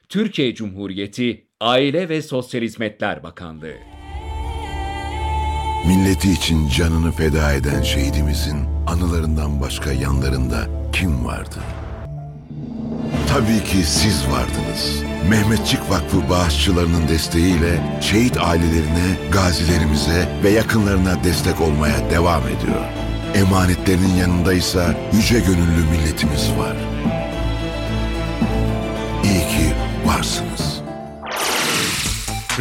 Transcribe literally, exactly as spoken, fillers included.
Türkiye Cumhuriyeti Aile ve Sosyal Hizmetler Bakanlığı. Milleti için canını feda eden şehidimizin anılarından başka yanlarında kim vardı? Tabii ki siz vardınız. Mehmetçik Vakfı bağışçılarının desteğiyle şehit ailelerine, gazilerimize ve yakınlarına destek olmaya devam ediyor. Emanetlerinin yanındaysa yüce gönüllü milletimiz var. İyi ki varsınız.